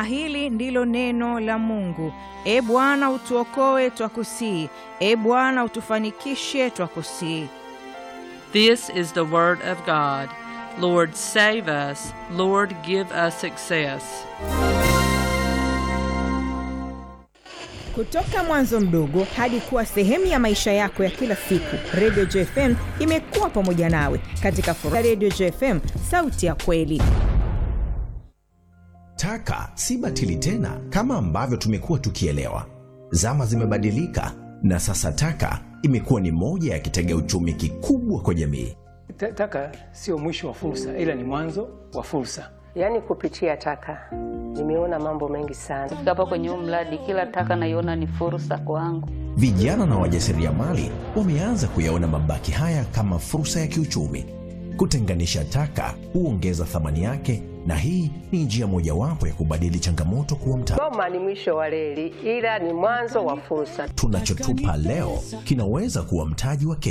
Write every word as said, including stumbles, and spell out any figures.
na hili ndilo neno la Mungu. E Bwana, utuokoe twakusii. E Bwana, utufanikishe twakusii. This is the word of God. Lord, save us. Lord, give us success. Kutoka mwanzo mdogo hadi kuwa sehemu ya maisha yako ya kila siku, Radio J F M imekuwa pamoja nawe katika furaha. Radio J F M, sauti ya kweli. Taka si batili tena kama ambavyo tumekuwa tukielewa. Zama zimebadilika na sasa taka imekuwa ni moja ya kitega uchumi kikubwa kwa jamii. Taka sio mwisho wa fursa, ila ni mwanzo wa fursa. Yaani kupitia taka nimeona mambo mengi sana. Kufika hapa kwenye mradi, kila taka naiona ni fursa kwangu. Vijana na wajasiriamali wameanza kuyaona mabaki haya kama fursa ya kiuchumi. Kutenganisha taka huongeza thamani yake, na hii ni njia mojawapo ya kubadili changamoto kuwa mtaji. Goma ni mwisho wa reli, ila ni mwanzo wa fursa. Tunachotupa leo kinaweza kuwa mtaji wa kesho.